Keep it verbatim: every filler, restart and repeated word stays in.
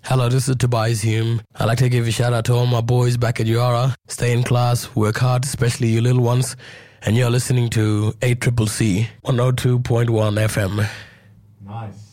Hello, this is Tobias Hume. I'd like to give a shout out to all my boys back at Yara. Stay in class, work hard, especially you little ones. And you're listening to eight C C C, one oh two point one F M. Nice.